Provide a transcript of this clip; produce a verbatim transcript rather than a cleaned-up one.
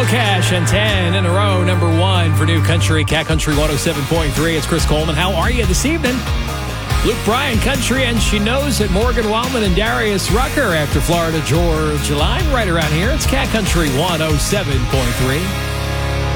Cash and ten in a row, number one for New Country, Cat Country one oh seven point three. It's Chris Coleman. How are you this evening? Luke Bryan Country, and she knows it. Morgan Wellman and Darius Rucker after Florida Georgia Line right around here. It's Cat Country one oh seven point three.